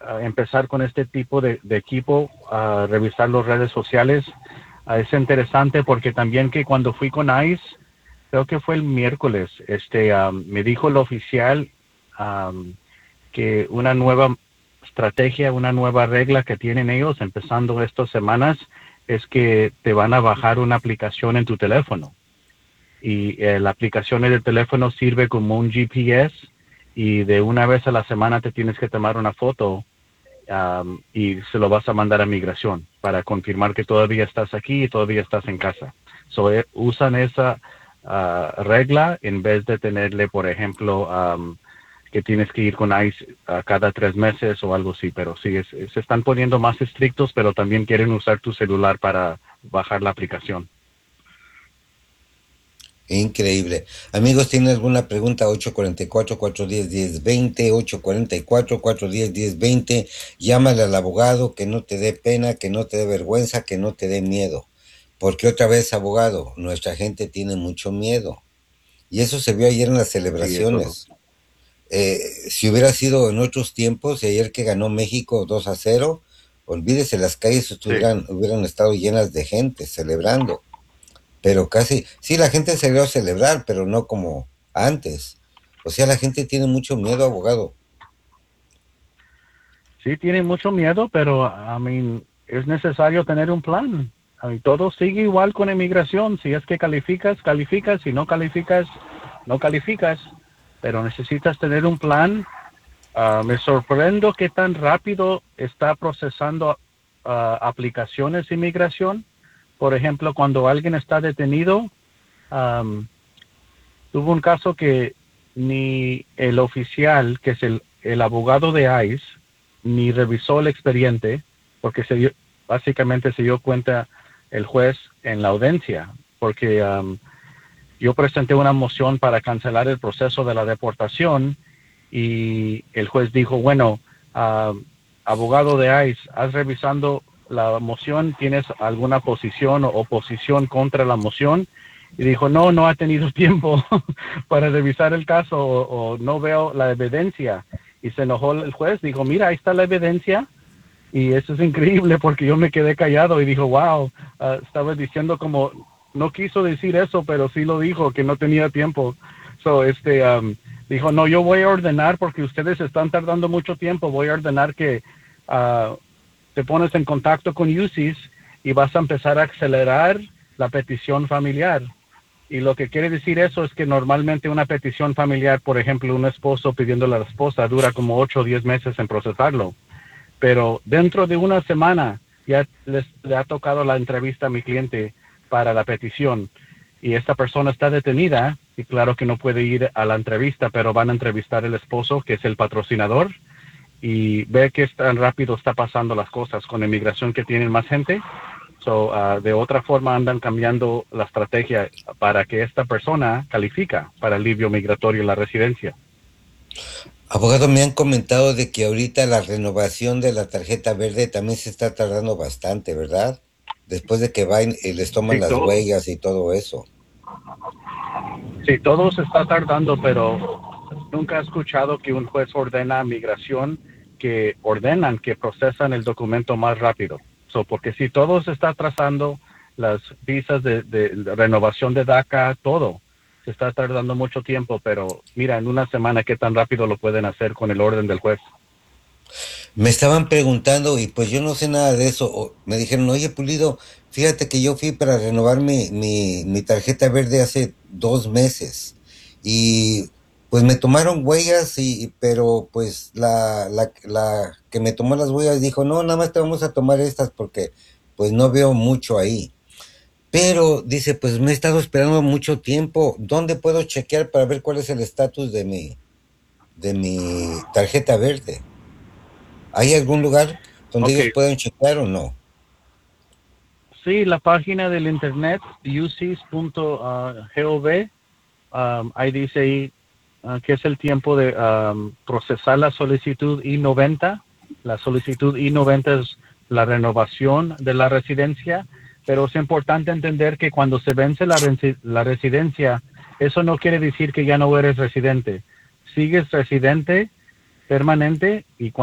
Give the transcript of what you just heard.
empezar con este tipo de equipo, a revisar las redes sociales. Es interesante porque también que cuando fui con ICE, creo que fue el miércoles, me dijo el oficial que una nueva estrategia, una nueva regla que tienen ellos empezando estas semanas es que te van a bajar una aplicación en tu teléfono. Y la aplicación en el teléfono sirve como un GPS y de una vez a la semana te tienes que tomar una foto y se lo vas a mandar a migración para confirmar que todavía estás aquí y todavía estás en casa. Usan esa regla en vez de tenerle, por ejemplo, que tienes que ir con ICE cada 3 meses o algo así, pero sí, se están poniendo más estrictos, pero también quieren usar tu celular para bajar la aplicación. Increíble. Amigos, ¿tienen alguna pregunta? 844-410-1020, 844-410-1020. Llámale al abogado, que no te dé pena, que no te dé vergüenza, que no te dé miedo. Porque otra vez, abogado, nuestra gente tiene mucho miedo. Y eso se vio ayer en las Sí, eso. celebraciones. Si hubiera sido en otros tiempos, y ayer que ganó México 2-0, olvídese, las calles Sí. hubieran estado llenas de gente celebrando. Pero casi, sí, la gente salió a celebrar, pero no como antes. O sea, la gente tiene mucho miedo, abogado. Sí, tienen mucho miedo, pero es necesario tener un plan. Todo sigue igual con inmigración. Si es que calificas, calificas. Si no calificas, no calificas. Pero necesitas tener un plan. Me sorprendo que tan rápido está procesando aplicaciones de inmigración. Por ejemplo, cuando alguien está detenido, um, tuvo un caso que ni el oficial, que es el abogado de ICE, ni revisó el expediente, porque básicamente se dio cuenta el juez en la audiencia, porque yo presenté una moción para cancelar el proceso de la deportación y el juez dijo, bueno, abogado de ICE, ¿has revisando la moción? ¿Tienes alguna posición o oposición contra la moción? Y dijo, no, no ha tenido tiempo para revisar el caso o no veo la evidencia. Y se enojó el juez, dijo, mira, ahí está la evidencia. Y eso es increíble porque yo me quedé callado y dijo, wow, estaba diciendo como, no quiso decir eso, pero sí lo dijo, que no tenía tiempo. Dijo, no, yo voy a ordenar porque ustedes están tardando mucho tiempo, voy a ordenar que te pones en contacto con UCIS y vas a empezar a acelerar la petición familiar. Y lo que quiere decir eso es que normalmente una petición familiar, por ejemplo, un esposo pidiéndole a la esposa, dura como 8 o 10 meses en procesarlo. Pero dentro de una semana ya le ha tocado la entrevista a mi cliente para la petición. Y esta persona está detenida y claro que no puede ir a la entrevista, pero van a entrevistar al esposo, que es el patrocinador, y ve que tan rápido está pasando las cosas con inmigración que tienen más gente. De otra forma andan cambiando la estrategia para que esta persona califica para alivio migratorio en la residencia. Abogado, me han comentado de que ahorita la renovación de la tarjeta verde también se está tardando bastante, ¿verdad? Después de que van y les toman Sí, las huellas y todo eso. sí, todo se está tardando, pero nunca he escuchado que un juez ordena a migración que ordenan que procesan el documento más rápido. Porque si todo se está atrasando, las visas de renovación de DACA, todo se está tardando mucho tiempo, pero mira, en una semana, ¿qué tan rápido lo pueden hacer con el orden del juez? Me estaban preguntando y pues yo no sé nada de eso. Me dijeron, oye Pulido, fíjate que yo fui para renovar mi tarjeta verde hace 2 meses y pues me tomaron huellas pero pues la que me tomó las huellas dijo, no, nada más te vamos a tomar estas porque pues no veo mucho ahí. Pero dice, pues me he estado esperando mucho tiempo. ¿Dónde puedo chequear para ver cuál es el estatus de mi tarjeta verde? ¿Hay algún lugar donde Ok, ellos puedan checar o no? sí, la página del internet, ucis.gov, ahí dice ahí que es el tiempo de procesar la solicitud I-90. La solicitud I-90 es la renovación de la residencia, pero es importante entender que cuando se vence la residencia, eso no quiere decir que ya no eres residente. Sigues residente permanente y